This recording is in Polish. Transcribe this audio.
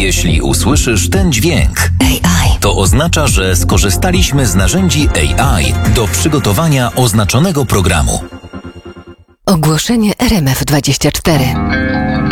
Jeśli usłyszysz ten dźwięk, AI. to oznacza, że skorzystaliśmy z narzędzi AI do przygotowania oznaczonego programu. Ogłoszenie RMF24.